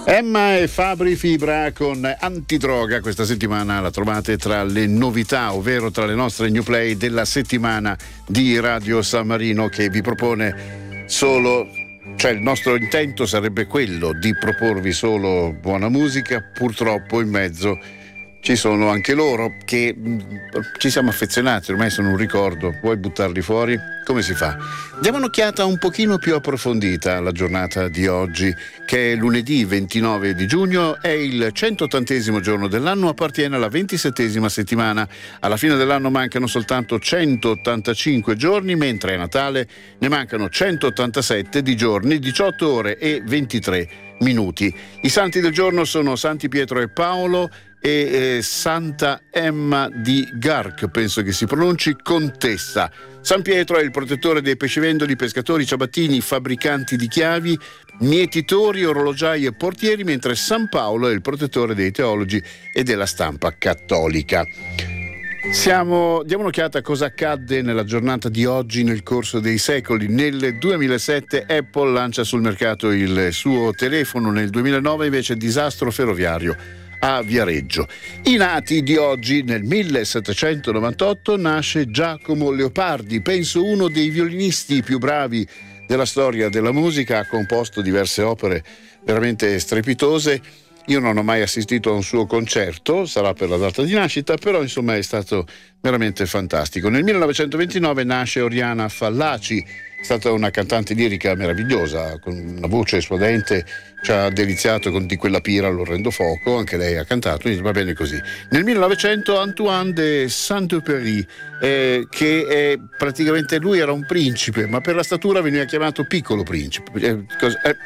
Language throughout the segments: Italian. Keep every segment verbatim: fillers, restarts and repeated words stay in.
Emma e Fabri Fibra con Antidroga. Questa settimana la trovate tra le novità, ovvero tra le nostre new play della settimana di Radio San Marino, che vi propone solo, cioè il nostro intento sarebbe quello di proporvi solo buona musica. Purtroppo in mezzo ci sono anche loro che mh, ci siamo affezionati, ormai sono un ricordo. Vuoi buttarli fuori? Come si fa? Diamo un'occhiata un pochino più approfondita alla giornata di oggi, che è lunedì ventinove di giugno, è il centottantesimo giorno dell'anno, appartiene alla ventisettesima settimana. Alla fine dell'anno mancano soltanto centottantacinque giorni, mentre a Natale ne mancano centottantasette di giorni, diciotto ore e ventitré minuti. I santi del giorno sono Santi Pietro e Paolo e eh, Santa Emma di Garc, penso che si pronunci, contessa. San Pietro è il protettore dei pescivendoli, pescatori, ciabattini, fabbricanti di chiavi, mietitori, orologiai e portieri, mentre San Paolo è il protettore dei teologi e della stampa cattolica. Siamo, diamo un'occhiata a cosa accadde nella giornata di oggi nel corso dei secoli. Nel duemilasette Apple lancia sul mercato il suo telefono, nel duemilanove invece disastro ferroviario a Viareggio. I nati di oggi: nel millesettecentonovantotto nasce Giacomo Leopardi, penso uno dei violinisti più bravi della storia della musica, ha composto diverse opere veramente strepitose. Io non ho mai assistito a un suo concerto, sarà per la data di nascita, però insomma è stato veramente fantastico. Nel millenovecentoventinove nasce Oriana Fallaci, è stata una cantante lirica meravigliosa, con una voce suadente, ci ha deliziato con Di quella pira lo rendo fuoco, anche lei ha cantato, quindi va bene così. Nel millenovecento Antoine de Saint-Exupéry, eh, che è praticamente, lui era un principe, ma per la statura veniva chiamato piccolo principe. Eh, cosa, eh,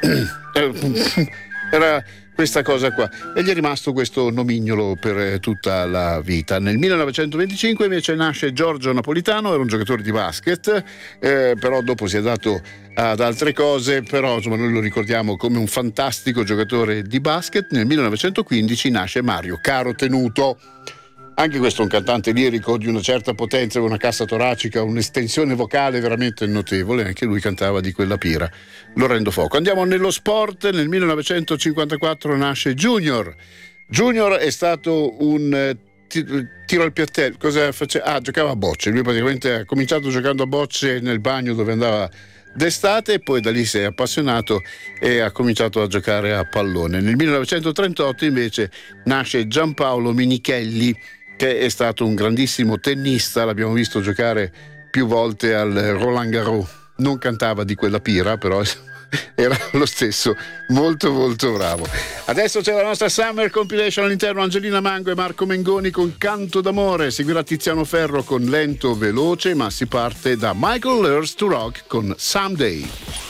eh, era questa cosa qua, e gli è rimasto questo nomignolo per tutta la vita. Nel millenovecentoventicinque invece nasce Giorgio Napolitano, era un giocatore di basket, eh, però dopo si è dato ad altre cose, però insomma noi lo ricordiamo come un fantastico giocatore di basket. Nel millenovecentoquindici nasce Mario Caro Tenuto, anche questo un cantante lirico di una certa potenza, una cassa toracica, un'estensione vocale veramente notevole, anche lui cantava Di quella pira lo rendo fuoco. Andiamo nello sport. Nel millenovecentocinquantaquattro nasce Junior. Junior è stato un eh, tiro al piattello, cosa faceva? Ah, giocava a bocce, lui praticamente ha cominciato giocando a bocce nel bagno dove andava d'estate, e poi da lì si è appassionato e ha cominciato a giocare a pallone. Nel millenovecentotrentotto invece nasce Giampaolo Minichelli, che è stato un grandissimo tennista, l'abbiamo visto giocare più volte al Roland Garros. Non cantava Di quella pira, però era lo stesso molto molto bravo. Adesso c'è la nostra Summer Compilation, all'interno Angelina Mango e Marco Mengoni con Canto d'amore, seguirà Tiziano Ferro con Lento Veloce, ma si parte da Michael Learns to Rock con Someday.